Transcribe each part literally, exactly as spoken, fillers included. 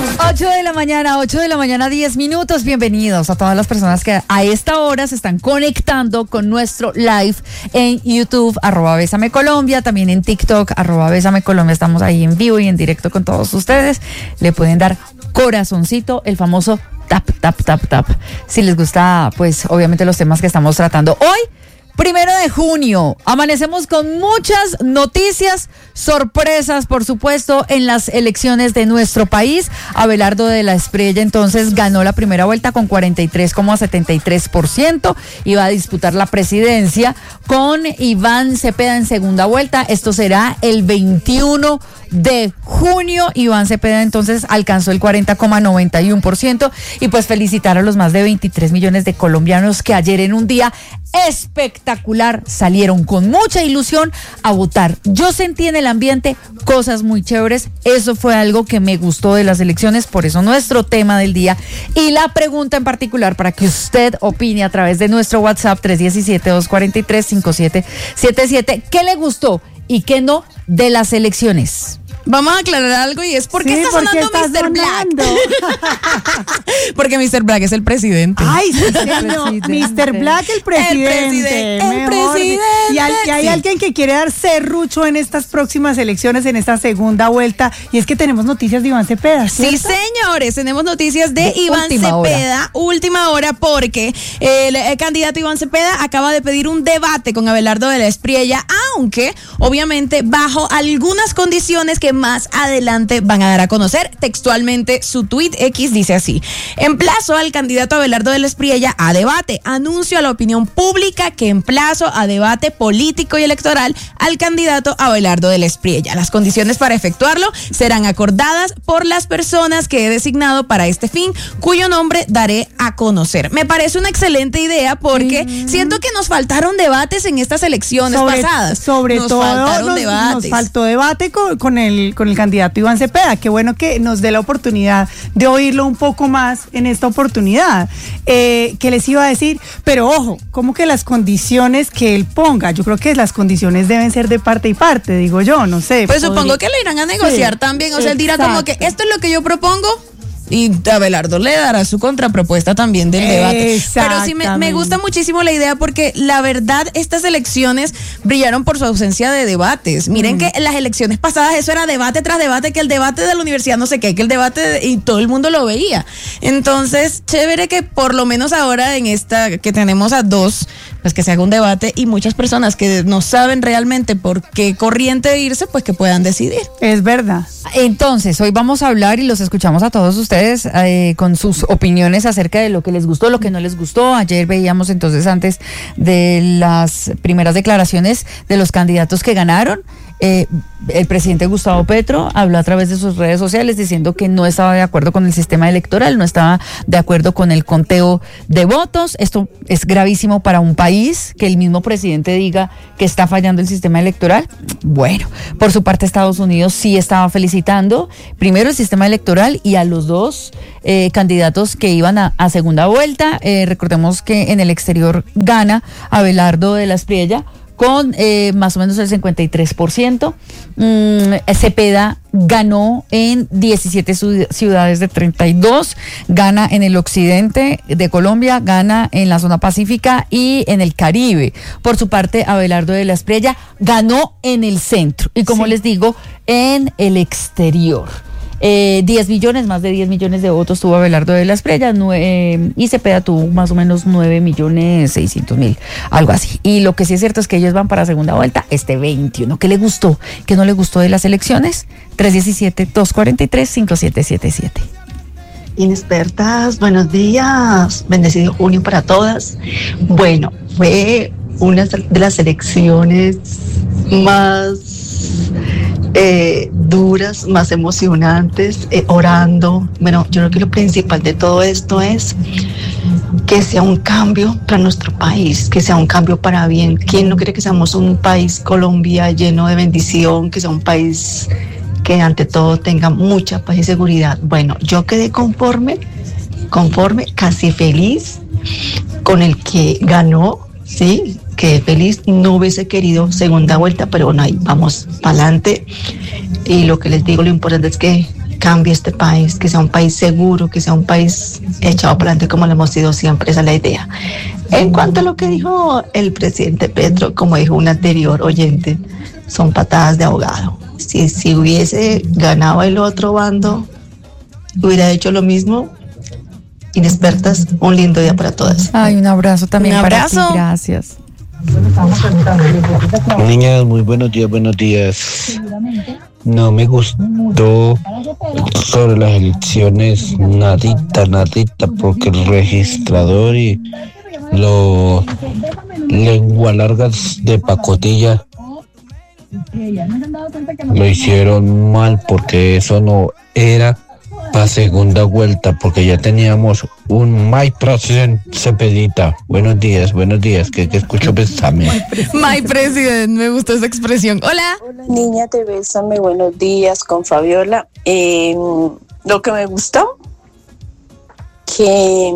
ocho de la mañana, ocho de la mañana, diez minutos. Bienvenidos a todas las personas que a esta hora se están conectando con nuestro live en YouTube, arroba Bésame Colombia, también en TikTok, arroba Bésame Colombia. Estamos ahí en vivo y en directo con todos ustedes. Le pueden dar corazoncito, el famoso tap, tap, tap, tap. Si les gusta, pues obviamente los temas que estamos tratando hoy. Primero de junio, amanecemos con muchas noticias, sorpresas, por supuesto, en las elecciones de nuestro país. Abelardo de la Espriella entonces ganó la primera vuelta con cuarenta y tres coma setenta y tres por ciento. Iba a disputar la presidencia con Iván Cepeda en segunda vuelta. Esto será el veintiuno de junio. Iván Cepeda entonces alcanzó el cuarenta coma noventa y uno por ciento. Y pues felicitar a los más de veintitrés millones de colombianos que ayer en un día espectacular salieron con mucha ilusión a votar. Yo sentí en el ambiente cosas muy chéveres. Eso fue algo que me gustó de las elecciones, por eso nuestro tema del día y la pregunta en particular para que usted opine a través de nuestro WhatsApp tres uno siete, dos cuatro tres, cinco siete siete siete. ¿Qué le gustó y qué no de las elecciones? Vamos a aclarar algo y es ¿por qué sí, está sonando mister Black? Porque mister Black es el presidente. Ay, sí, señor. mister Black, el presidente. El presidente. El presidente. Y, hay, y hay sí. alguien que quiere dar serrucho en estas próximas elecciones, en esta segunda vuelta. Y es que tenemos noticias de Iván Cepeda, ¿cierto? Sí, señores, tenemos noticias de, de Iván Cepeda, hora. última hora, porque el, el candidato Iván Cepeda acaba de pedir un debate con Abelardo de la Espriella, aunque obviamente bajo algunas condiciones que más adelante van a dar a conocer. Textualmente su tuit X dice así: emplazo al candidato Abelardo de la Espriella a debate, anuncio a la opinión pública que emplazo a debate político y electoral al candidato Abelardo de la Espriella. Las condiciones para efectuarlo serán acordadas por las personas que he designado para este fin, cuyo nombre daré a conocer. Me parece una excelente idea porque mm. siento que nos faltaron debates en estas elecciones sobre, pasadas. Sobre nos todo faltaron nos, debates. nos faltó debate con, con el con el candidato Iván Cepeda. Qué bueno que nos dé la oportunidad de oírlo un poco más en esta oportunidad. Eh, ¿Qué les iba a decir? Pero ojo, como que las condiciones que él ponga, yo creo que las condiciones deben ser de parte y parte, digo yo, no sé. Pues podría... supongo que lo irán a negociar sí, también, o sea, él dirá como que esto es lo que yo propongo. Y Abelardo le dará su contrapropuesta también del debate. Pero sí me, me gusta muchísimo la idea porque la verdad estas elecciones brillaron por su ausencia de debates. Miren mm. que en las elecciones pasadas eso era debate tras debate, que el debate de la universidad no sé qué, que el debate de, y todo el mundo lo veía. Entonces, chévere que por lo menos ahora en esta que tenemos a dos, pues que se haga un debate y muchas personas que no saben realmente por qué corriente irse, pues que puedan decidir. Es verdad. Entonces, hoy vamos a hablar y los escuchamos a todos ustedes Eh, con sus opiniones acerca de lo que les gustó, lo que no les gustó. Ayer veíamos entonces antes de las primeras declaraciones de los candidatos que ganaron. Eh, el presidente Gustavo Petro habló a través de sus redes sociales diciendo que no estaba de acuerdo con el sistema electoral, no estaba de acuerdo con el conteo de votos. Esto es gravísimo para un país, que el mismo presidente diga que está fallando el sistema electoral. Bueno, por su parte Estados Unidos sí estaba felicitando primero el sistema electoral y a los dos eh, candidatos que iban a, a segunda vuelta. Eh, recordemos que en el exterior gana Abelardo de la Espriella con eh, más o menos el cincuenta y tres por ciento. Mm, Cepeda ganó en diecisiete ciudades de treinta y dos, gana en el occidente de Colombia, gana en la zona pacífica y en el Caribe. Por su parte, Abelardo de la Espriella ganó en el centro y, como sí. les digo, en el exterior. Eh, diez millones, más de diez millones de votos tuvo Abelardo de la Espriella, eh, y Cepeda tuvo más o menos nueve millones seiscientos mil, algo así. Y lo que sí es cierto es que ellos van para segunda vuelta este veintiuno. ¿Qué le gustó? ¿Qué no le gustó de las elecciones? tres uno siete, dos cuatro tres, cinco siete siete siete. Inexpertas, buenos días, bendecido junio para todas. Bueno, fue una de las elecciones más Eh, duras, más emocionantes, eh, orando. Bueno, yo creo que lo principal de todo esto es que sea un cambio para nuestro país, que sea un cambio para bien. ¿Quién no quiere que seamos un país, Colombia, lleno de bendición, que sea un país que ante todo tenga mucha paz y seguridad? Bueno, yo quedé conforme, conforme, casi feliz con el que ganó, ¿sí? Quedé feliz, no hubiese querido segunda vuelta, pero bueno, ahí vamos para adelante. Y lo que les digo, lo importante es que cambie este país, que sea un país seguro, que sea un país echado para adelante como lo hemos sido siempre, esa es la idea. En cuanto a lo que dijo el presidente Petro, como dijo un anterior oyente, son patadas de ahogado. Si, si hubiese ganado el otro bando, hubiera hecho lo mismo. Inexpertas, un lindo día para todas. Ay, un abrazo también Un para abrazo. ti, gracias. Niñas, muy buenos días, buenos días. No me gustó sobre las elecciones nadita, nadita, porque el registrador y los lengua largas de pacotilla lo hicieron mal, porque eso no era para segunda vuelta, porque ya teníamos un My President Cepedita. Buenos días, buenos días, que, que escucho Bésame. My President, me gustó esa expresión. Hola. Hola, niña de Bésame, buenos días con Fabiola. Eh, lo que me gustó, que,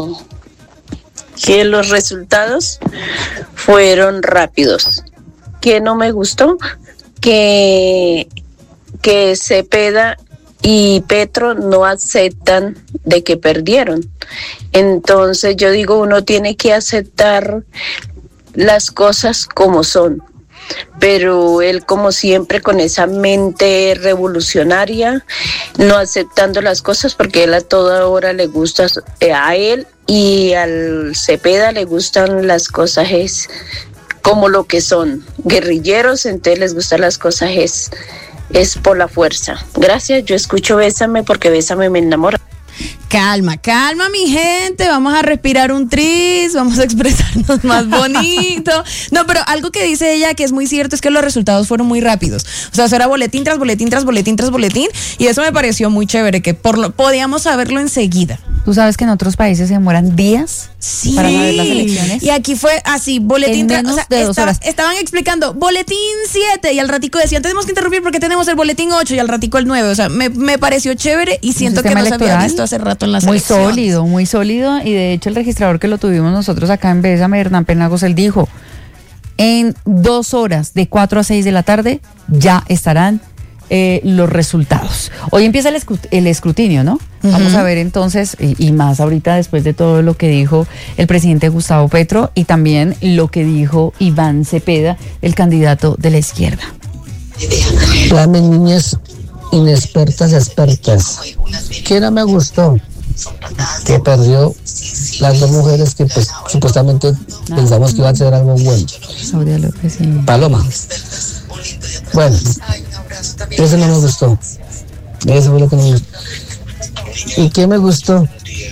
que los resultados fueron rápidos. Que no me gustó, que, que Cepeda y Petro no aceptan de que perdieron. Entonces yo digo, uno tiene que aceptar las cosas como son, pero él como siempre con esa mente revolucionaria, no aceptando las cosas, porque él a toda hora le gusta, eh, a él y al Cepeda le gustan las cosas es como lo que son, guerrilleros, entonces les gustan las cosas es es por la fuerza. Gracias, yo escucho Bésame porque Bésame me enamora. Calma, calma, mi gente. Vamos a respirar un tris, vamos a expresarnos más bonito. No, pero algo que dice ella que es muy cierto es que los resultados fueron muy rápidos. O sea, eso era boletín tras boletín tras boletín tras boletín. Y eso me pareció muy chévere, que por lo, podíamos saberlo enseguida. ¿Tú sabes que en otros países se demoran días Sí. para saber las elecciones? Y aquí fue así, boletín En tras, menos o sea, de dos estaba- horas. estaban explicando boletín siete y al ratico decían, tenemos que interrumpir porque tenemos el boletín ocho y al ratico el nueve. O sea, me, me pareció chévere y siento que sistema no se había electoral visto hace rato en las muy elecciones. sólido, muy sólido. Y de hecho el registrador que lo tuvimos nosotros acá en Bésame, Hernán Penagos, él dijo, en dos horas, de cuatro a seis de la tarde, ya estarán eh, los resultados. Hoy empieza el, escrut- el escrutinio, ¿no? Ujú. Vamos a ver entonces, y, y más ahorita después de todo lo que dijo el presidente Gustavo Petro y también lo que dijo Iván Cepeda, el candidato de la izquierda. Hola, mis niñas inexpertas, expertas. ¿Qué no me gustó? Que perdió las dos mujeres que pues supuestamente pensamos que iban a ser algo bueno. Saudia López y... Paloma. Bueno, eso no me gustó. Eso fue lo que no me gustó. ¿Y qué me gustó?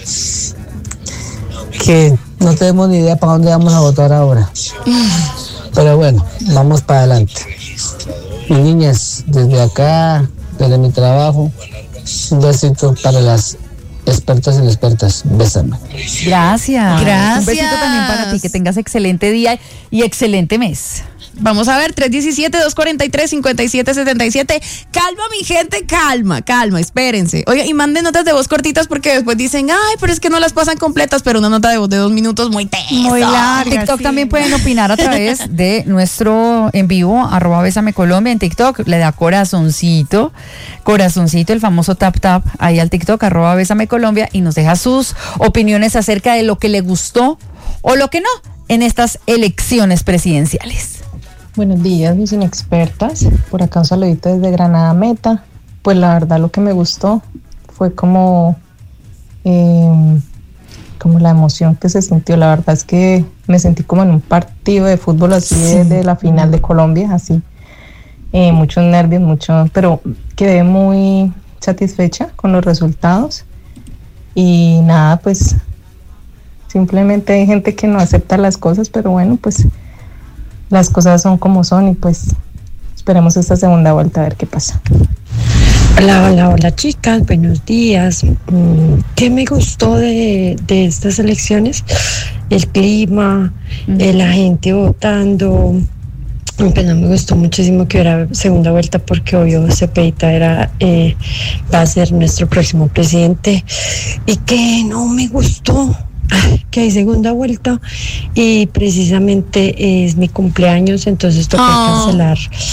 Que no tenemos ni idea para dónde vamos a votar ahora. Pero bueno, vamos para adelante. Mis niñas, desde acá, desde mi trabajo, un besito para las expertas y inexpertas. Bésame. Gracias. Gracias. Un besito también para ti, que tengas excelente día y excelente mes. Vamos a ver, tres uno siete, dos cuatro tres, cinco siete siete siete. Calma, mi gente, calma, calma, espérense. Oiga, y manden notas de voz cortitas porque después dicen, ay, pero es que no las pasan completas, pero una nota de voz de dos minutos muy tensa. Muy larga. TikTok sí. también pueden opinar a través de nuestro en vivo, arroba Bésame Colombia en TikTok. Le da corazoncito, corazoncito, el famoso tap tap ahí al TikTok, arroba Bésame Colombia, y nos deja sus opiniones acerca de lo que le gustó o lo que no en estas elecciones presidenciales. Buenos días, mis inexpertas. Por acá un saludito desde Granada Meta. Pues la verdad lo que me gustó fue como, eh, como la emoción que se sintió. La verdad es que me sentí como en un partido de fútbol así de, de la final de Colombia, así. Eh, muchos nervios, mucho, pero quedé muy satisfecha con los resultados. Y nada, pues simplemente hay gente que no acepta las cosas, pero bueno, pues las cosas son como son y pues esperemos esta segunda vuelta a ver qué pasa. Hola, hola, hola chicas, buenos días. Mm, ¿Qué me gustó de, de estas elecciones? El clima, eh, la gente votando. Pues no me gustó muchísimo que hubiera segunda vuelta porque obvio Cepedita era, eh, va a ser nuestro próximo presidente. Y que no me gustó que hay segunda vuelta y precisamente es mi cumpleaños, entonces toca Oh. cancelar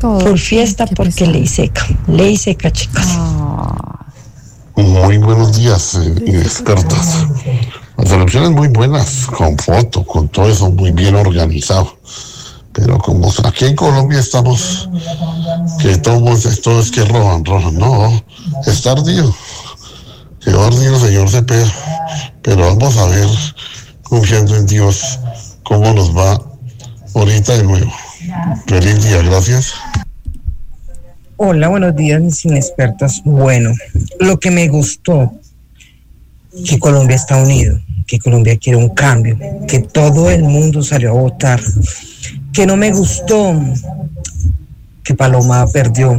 todo. Por fiesta, porque pesado. Ley seca. Ley seca, chicas. Ah. Muy buenos días, eh, expertas. Las elecciones muy buenas, con foto, con todo eso muy bien organizado. Pero como aquí en Colombia estamos, que todos, todo es que roban, roban. No, está ardido. Quedó ardido, señor Cepeda. Pero vamos a ver, confiando en Dios, cómo nos va ahorita de nuevo. Feliz día, gracias. Hola, buenos días, mis inexpertas. Bueno, lo que me gustó, que Colombia está unido, que Colombia quiere un cambio, que todo el mundo salió a votar. Que no me gustó, que Paloma perdió.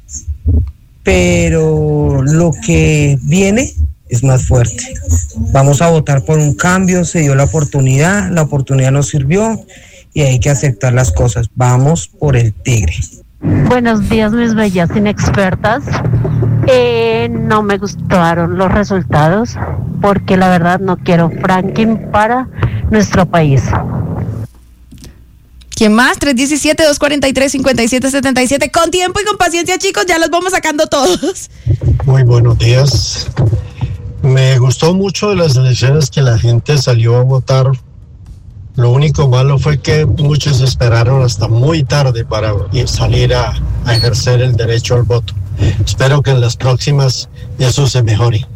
Pero lo que viene es más fuerte. Vamos a votar por un cambio, se dio la oportunidad, la oportunidad nos sirvió y hay que aceptar las cosas. Vamos por el tigre. Buenos días, mis bellas inexpertas. Eh, no me gustaron los resultados porque la verdad no quiero Franklin para nuestro país. ¿Quién más? tres uno siete, dos cuatro tres, cinco siete siete siete. Con tiempo y con paciencia, chicos, ya los vamos sacando todos. Muy buenos días. Me gustó mucho de las elecciones que la gente salió a votar. Lo único malo fue que muchos esperaron hasta muy tarde para salir a, a ejercer el derecho al voto. Espero que en las próximas eso se mejore.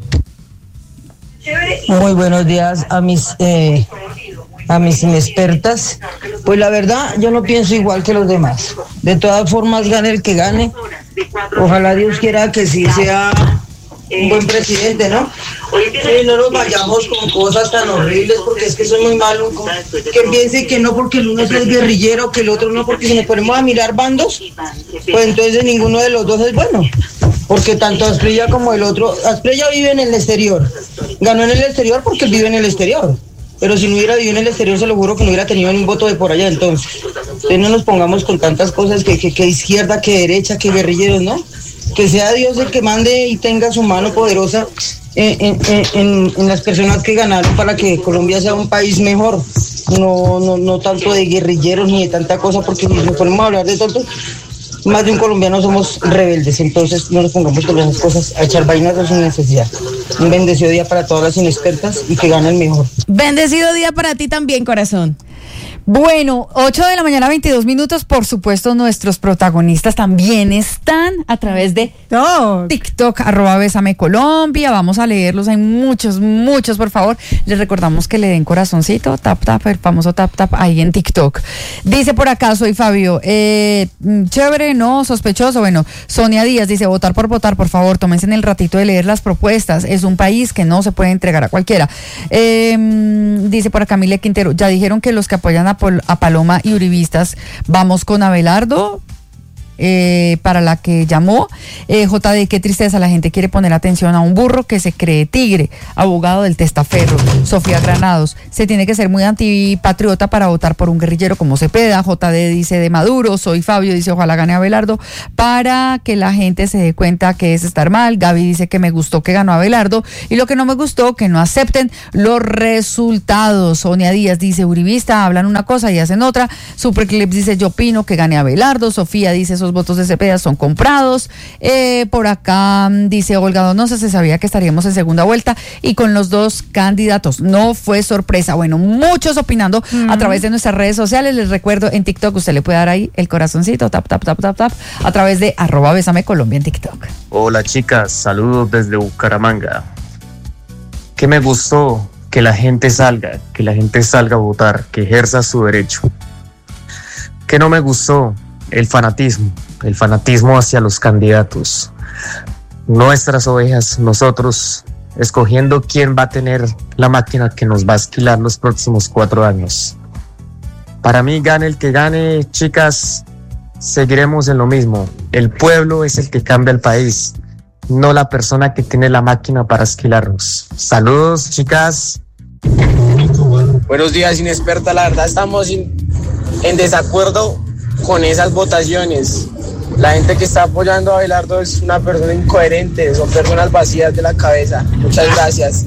Muy buenos días a mis eh, a mis inexpertas. Pues la verdad, yo no pienso igual que los demás. De todas formas, gane el que gane. Ojalá Dios quiera que sí sea un buen presidente, ¿no? Y no nos vayamos con cosas tan horribles, porque es que eso es muy malo. Que piense que no porque el uno es guerrillero, que el otro no, porque si nos ponemos a mirar bandos, pues entonces ninguno de los dos es bueno. Porque tanto Asprilla como el otro, Asprilla vive en el exterior. Ganó en el exterior porque él vive en el exterior. Pero si no hubiera vivido en el exterior, se lo juro que no hubiera tenido ni un voto de por allá entonces. Entonces no nos pongamos con tantas cosas que, que, que izquierda, que derecha, que guerrilleros, ¿no? Que sea Dios el que mande y tenga su mano poderosa en, en, en, en las personas que ganaron para que Colombia sea un país mejor. No, no, no tanto de guerrilleros ni de tanta cosa, porque si nos ponemos a hablar de tontos, más de un colombiano somos rebeldes, entonces no nos pongamos con esas cosas a echar vainas sin necesidad. Un bendecido día para todas las inexpertas y que ganen mejor. Bendecido día para ti también, corazón. Bueno, ocho de la mañana, veintidós minutos. Por supuesto, nuestros protagonistas también están a través de oh. TikTok, arroba Bésame Colombia. Vamos a leerlos, hay muchos, muchos, por favor. Les recordamos que le den corazoncito, tap, tap, el famoso tap, tap, ahí en TikTok. Dice por acá, soy Fabio, eh, chévere, no, sospechoso. Bueno, Sonia Díaz dice, votar por votar, por favor, tómense en el ratito de leer las propuestas. Es un país que no se puede entregar a cualquiera. Eh, dice por acá, Mile Quintero, ya dijeron que los que apoyan a a Paloma y uribistas, vamos con Abelardo, eh, para la que llamó. eh, J D, qué tristeza, la gente quiere poner atención a un burro que se cree tigre. Abogado del testaferro. Sofía Granados, se tiene que ser muy antipatriota para votar por un guerrillero como Cepeda. J D dice de Maduro. Soy Fabio, dice ojalá gane Abelardo para que la gente se dé cuenta que es estar mal. Gaby dice que me gustó que ganó Abelardo y lo que no me gustó que no acepten los resultados. Sonia Díaz dice uribista, hablan una cosa y hacen otra. Superclips dice yo opino que gane Abelardo. Sofía dice esos votos de Cepeda son comprados. Eh, por acá dice Olga Donosa, se sabía que estaríamos en segunda vuelta y con los dos candidatos. No fue sorpresa. Bueno, muchos opinando mm. a través de nuestras redes sociales. Les recuerdo, en TikTok usted le puede dar ahí el corazoncito, tap, tap, tap, tap, tap, a través de arroba Bésame Colombia en TikTok. Hola chicas, saludos desde Bucaramanga. ¿Qué me gustó? Que la gente salga, que la gente salga a votar, que ejerza su derecho. ¿Qué no me gustó? El fanatismo, el fanatismo hacia los candidatos. Nuestras ovejas, nosotros, escogiendo quién va a tener la máquina que nos va a esquilar los próximos cuatro años. Para mí, gane el que gane, chicas, seguiremos en lo mismo. El pueblo es el que cambia el país, no la persona que tiene la máquina para esquilarnos. Saludos, chicas. Buenos días, inexperta. La verdad estamos in, en desacuerdo con esas votaciones. La gente que está apoyando a Abelardo es una persona incoherente, son personas vacías de la cabeza. Muchas gracias.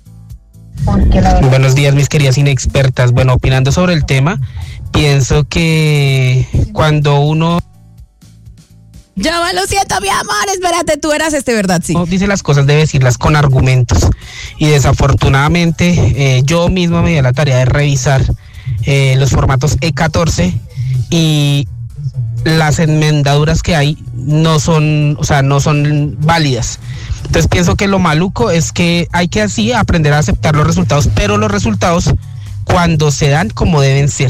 Buenos días, mis queridas inexpertas. Bueno, opinando sobre el tema, pienso que cuando uno Ya va, lo siento, mi amor, espérate, tú eras este, ¿verdad? Sí. No dice las cosas, debe decirlas con argumentos. Y desafortunadamente, eh, yo mismo me di la tarea de revisar eh, los formatos E catorce y las enmendaduras que hay no son, o sea, no son válidas. Entonces pienso que lo maluco es que hay que así aprender a aceptar los resultados, pero los resultados cuando se dan como deben ser.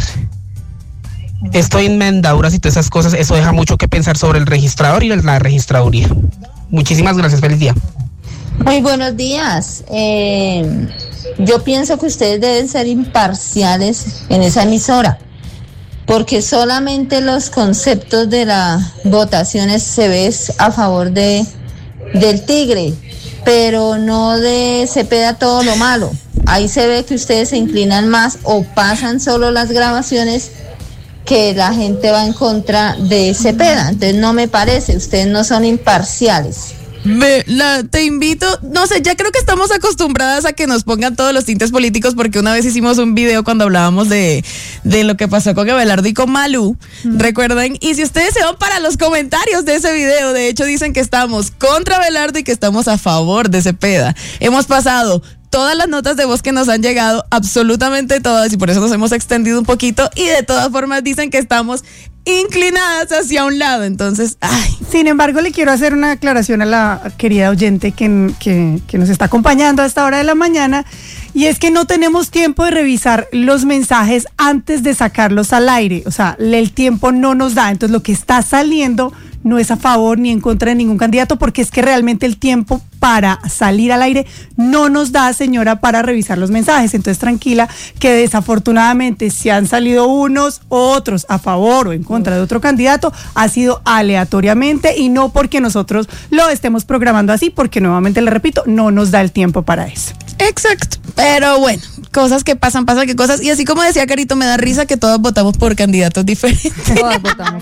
Esto de enmendaduras y todas esas cosas, eso deja mucho que pensar sobre el registrador y la registraduría. Muchísimas gracias, feliz día. Muy buenos días. Eh, yo pienso que ustedes deben ser imparciales en esa emisora, porque solamente los conceptos de las votaciones se ven a favor de del Tigre, pero no de Cepeda todo lo malo. Ahí se ve que ustedes se inclinan más o pasan solo las grabaciones que la gente va en contra de Cepeda. Entonces no me parece, ustedes no son imparciales. Ve, la, te invito, no sé, ya creo que estamos acostumbradas a que nos pongan todos los tintes políticos, porque una vez hicimos un video cuando hablábamos de, de lo que pasó con Abelardo y con Malú, mm. recuerden, y si ustedes se van para los comentarios de ese video, de hecho dicen que estamos contra Abelardo y que estamos a favor de Cepeda. Hemos pasado todas las notas de voz que nos han llegado, absolutamente todas, y por eso nos hemos extendido un poquito, y de todas formas dicen que estamos inclinadas hacia un lado, entonces, ay. Sin embargo, le quiero hacer una aclaración a la querida oyente que, que, que nos está acompañando a esta hora de la mañana, y es que no tenemos tiempo de revisar los mensajes antes de sacarlos al aire, o sea, el tiempo no nos da, entonces lo que está saliendo no es a favor ni en contra de ningún candidato, porque es que realmente el tiempo para salir al aire no nos da, señora, para revisar los mensajes. Entonces, tranquila, que desafortunadamente si han salido unos u otros a favor o en contra de otro candidato, ha sido aleatoriamente y no porque nosotros lo estemos programando así, porque nuevamente le repito, no nos da el tiempo para eso. Exacto, pero bueno, cosas que pasan, pasan que cosas, y así como decía Carito, me da risa que todos votamos por candidatos diferentes. Todas votamos.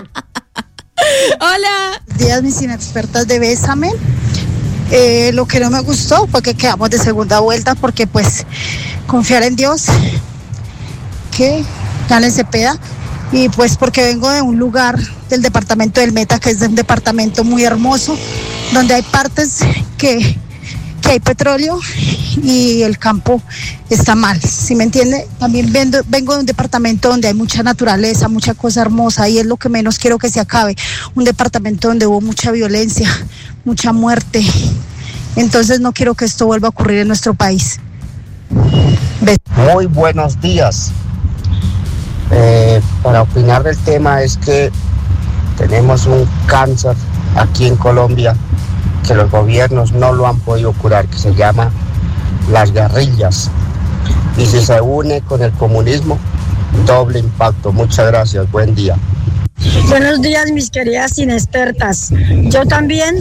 Hola. Buenos días, mis inexpertas de Bésame. Eh, lo que no me gustó fue que quedamos de segunda vuelta, porque pues confiar en Dios que gane Cepeda, y pues porque vengo de un lugar del departamento del Meta, que es un departamento muy hermoso, donde hay partes que, que hay petróleo y el campo está mal, ¿sí me entiende? También vengo, vengo de un departamento donde hay mucha naturaleza, mucha cosa hermosa, y es lo que menos quiero que se acabe, un departamento donde hubo mucha violencia, mucha muerte, entonces no quiero que esto vuelva a ocurrir en nuestro país. Muy buenos días. Eh, para opinar del tema es que tenemos un cáncer aquí en Colombia que los gobiernos no lo han podido curar, que se llama las guerrillas, y si se une con el comunismo, doble impacto. Muchas gracias, buen día. Buenos días, mis queridas inexpertas. Yo también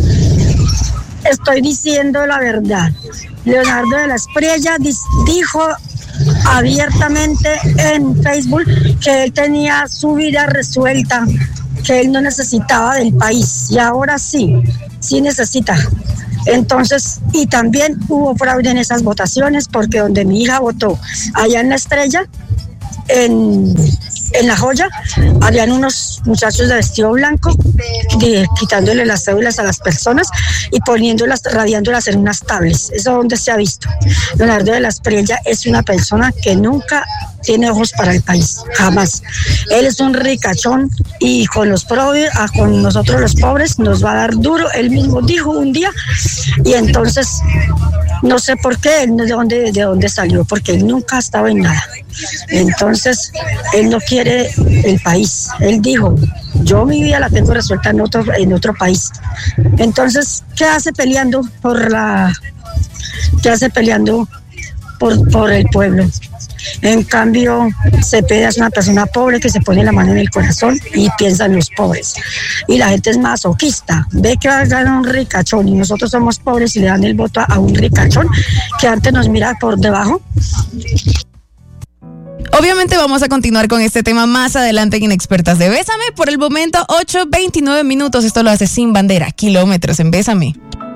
estoy diciendo la verdad. Leonardo de la Espriella dijo abiertamente en Facebook que él tenía su vida resuelta, que él no necesitaba del país, y ahora sí, sí necesita. Entonces, y también hubo fraude en esas votaciones, porque donde mi hija votó, allá en La Estrella, en, en La Joya, habían unos muchachos de vestido blanco de, quitándole las cédulas a las personas y poniéndolas, radiándolas en unas tablets. Eso donde se ha visto. Leonardo de la Espriella es una persona que nunca tiene ojos para el país, jamás. Él es un ricachón, y con los pobres, con nosotros los pobres nos va a dar duro. Él mismo dijo un día, y entonces no sé por qué, de dónde, de dónde salió, porque él nunca ha estado en nada. Entonces él no quiere el país. Él dijo, yo mi vida la tengo resuelta en otro, en otro país. Entonces, ¿qué hace peleando por la, qué hace peleando por, por el pueblo? En cambio, Cepeda es una persona pobre que se pone la mano en el corazón y piensa en los pobres. Y la gente es masoquista. Ve que va a ganar un ricachón, y nosotros somos pobres y le dan el voto a, a un ricachón que antes nos mira por debajo. Obviamente vamos a continuar con este tema más adelante en Inexpertas de Bésame. Por el momento, ocho veintinueve minutos. Esto lo hace Sin Bandera, Kilómetros en Bésame.